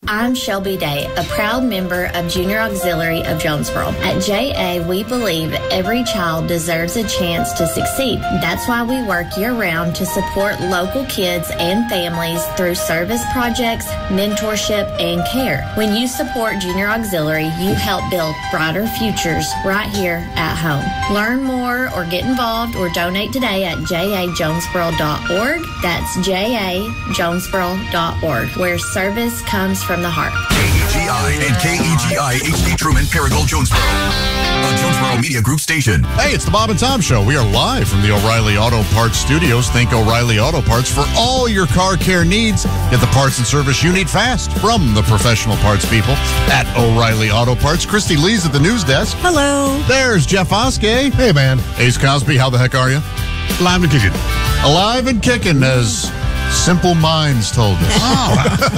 I'm Shelby Day, a proud member of Junior Auxiliary of Jonesboro. At JA, we believe every child deserves a chance to succeed. That's why we work year-round to support local kids and families through service projects, mentorship, and care. When you support Junior Auxiliary, you help build brighter futures right here at home. Learn more or get involved or donate today at jajonesboro.org. That's jajonesboro.org, where service comes from the heart. KEGI and KEGI HD Truman Paragould Jonesboro, a Jonesboro Media Group station. Hey, it's the Bob and Tom Show. We are live from the O'Reilly Auto Parts Studios. Think O'Reilly Auto Parts for all your car care needs. Get the parts and service you need fast from the professional parts people at O'Reilly Auto Parts. Christy Lee's at the news desk. Hello. There's Jeff Oskey. Hey, man. Ace Cosby, how the heck are you? Alive and kicking. Alive and kicking, as Simple Minds told us. Oh.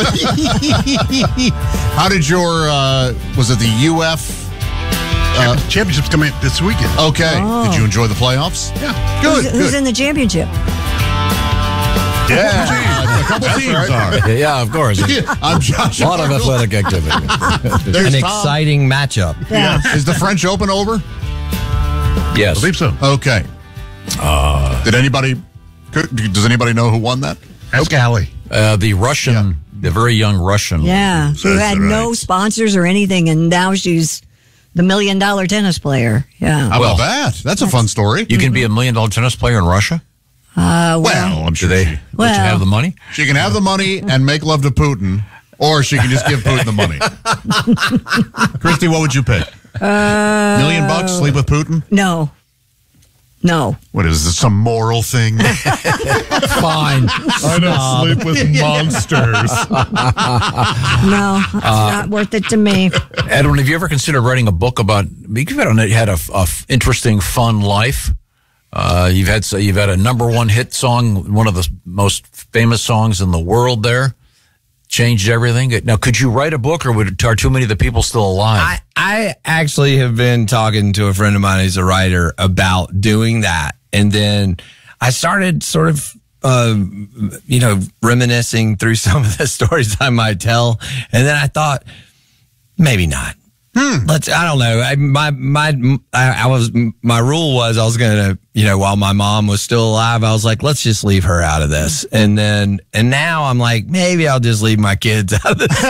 How did your, was it the UF? Championship's coming this weekend. Okay. Oh. Did you enjoy the playoffs? Yeah. Good. Who's in the championship? Yeah. A couple teams are. Yeah, of course. I'm Josh. A lot of athletic activity. There's An Tom. exciting matchup. Yeah. Is the French Open over? Yes. I believe so. Okay. Does anybody know who won that? Ask Allie. The Russian, the very young Russian. Yeah. Who That's had no right. sponsors or anything, and now she's the $1 million tennis player. Yeah. How Well, about that? That's a fun story. You can be $1 million tennis player in Russia? Well, I'm sure Do they let Well- you have the money? she can have the money and make love to Putin, or she can just give Putin the money. Christy, what would you pick? $1 million bucks, sleep with Putin? No. What is this, some moral thing? Fine. I don't sleep with monsters. No. It's not worth it to me. Edwin, have you ever considered writing a book about, you've had a interesting, fun life. You've had a number one hit song, one of the most famous songs in the world there. Changed everything. Now, could you write a book, or are too many of the people still alive? I actually have been talking to a friend of mine who's a writer about doing that. And then I started sort of, reminiscing through some of the stories I might tell. And then I thought, maybe not. I don't know. My rule was I was going to, while my mom was still alive, I was like, let's just leave her out of this. And now I'm like, maybe I'll just leave my kids out of this.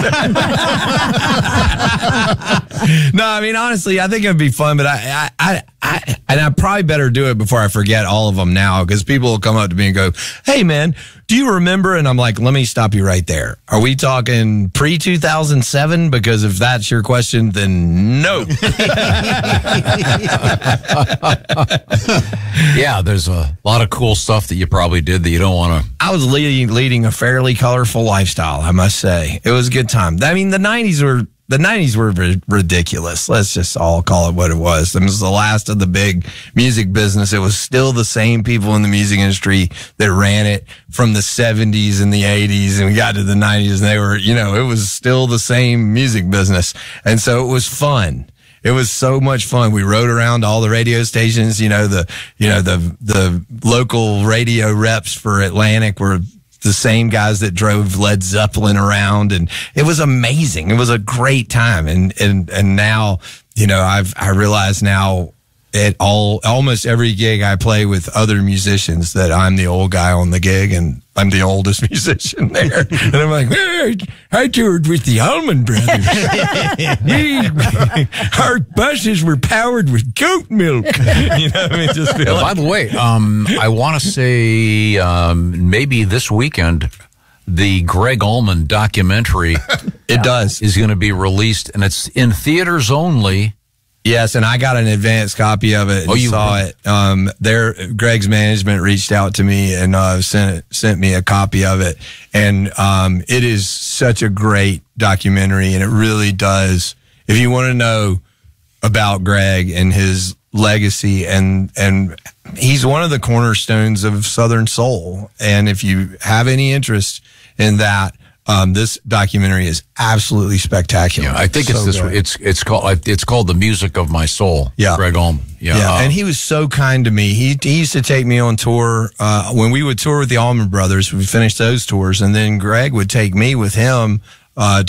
No, I mean, honestly, I think it'd be fun, but I probably better do it before I forget all of them now, because people will come up to me and go, hey man, do you remember? And I'm like, let me stop you right there. Are we talking pre-2007? Because if that's your question, then no. Yeah, there's a lot of cool stuff that you probably did that you don't want to. I was leading a fairly colorful lifestyle, I must say. It was a good time. I mean, the 90s were ridiculous. Let's just all call it what it was. It was the last of the big music business. It was still the same people in the music industry that ran it from the 70s and the 80s, and we got to the 90s, and they were, it was still the same music business. And so it was fun. It was so much fun. We rode around all the radio stations. The local radio reps for Atlantic were the same guys that drove Led Zeppelin around, and it was amazing. It was a great time. And now, I realize now at almost every gig I play with other musicians that I'm the old guy on the gig, and I'm the oldest musician there. And I'm like, hey, I toured with the Allman Brothers. Our buses were powered with goat milk. Just feel By the way, I want to say maybe this weekend, the Greg Allman documentary is going to be released, and it's in theaters only. Yes, and I got an advanced copy of it. And you saw it. Greg's management reached out to me and sent me a copy of it, and it is such a great documentary, and it really does. If you want to know about Greg and his legacy, and he's one of the cornerstones of Southern soul, and if you have any interest in that, this documentary is absolutely spectacular. Yeah, I think it's called The Music of My Soul. Yeah, Greg Allman. Yeah, and he was so kind to me. He used to take me on tour when we would tour with the Allman Brothers. We finished those tours, and then Greg would take me with him